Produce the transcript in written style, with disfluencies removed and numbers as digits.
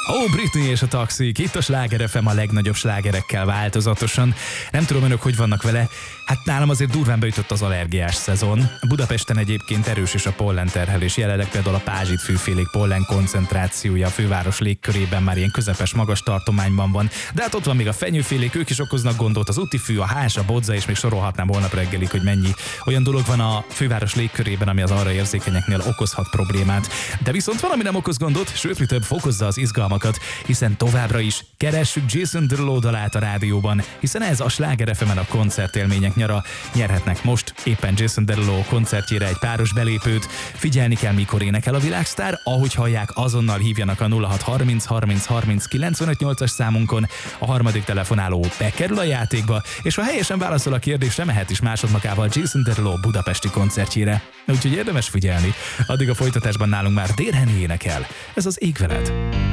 Ó, Britney és a Taxik, itt a Sláger FM a legnagyobb slágerekkel változatosan. Nem tudom, önök hogy vannak vele. Hát nálam azért durván beütött az allergiás szezon. Budapesten egyébként erős is a pollenterhelés. Jelenleg például a pázsitfűfélék pollen koncentrációja a főváros légkörében már ilyen közepes magas tartományban van. De hát ott van még a fenyőfélék, ők is okoznak gondot, az utifű, a hás, a bodza, és még sorolhatnám holnap reggelig, hogy mennyi olyan dolog van a főváros légkörében, ami az arra érzékenyeknél okozhat problémát. De viszont valami nem okoz gondot, sőt, mi több, fokozza az izgalmakat, hiszen továbbra is keressük Jason Derulo dalát a rádióban, hiszen ez a Sláger FM-en a koncertélmények nyara. Nyerhetnek most éppen Jason Derulo koncertjére egy páros belépőt. Figyelni kell, mikor énekel a világsztár, ahogy hallják, azonnal hívjanak a 0630 30 30 958-as számunkon. A harmadik telefonáló bekerül a játékba, és ha helyesen válaszol a kérdésre, mehet is másodmakával Jason Derulo budapesti koncertjére. Úgyhogy érdemes figyelni. Addig a folytatásban nálunk már Dérheni énekel. Ez az Ég veled.